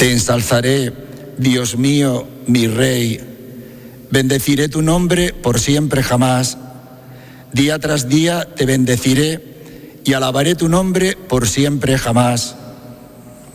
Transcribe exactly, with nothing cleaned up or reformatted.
Te ensalzaré, Dios mío, mi Rey. Bendeciré tu nombre por siempre jamás. Día tras día te bendeciré y alabaré tu nombre por siempre jamás.